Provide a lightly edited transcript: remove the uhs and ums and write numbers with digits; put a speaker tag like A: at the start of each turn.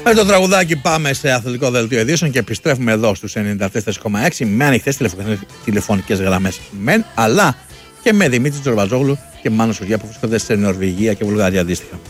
A: Με το τραγουδάκι πάμε σε αθλητικό δελτίο ειδήσεων και επιστρέφουμε εδώ στους 94,6 με ανοιχτές τηλεφωνικές γραμμές μεν, αλλά και με Δημήτρη Τζορβαζόγλου και Μάνο Σουργιά που βρίσκονται σε Νορβηγία και Βουλγαρία αντίστοιχα.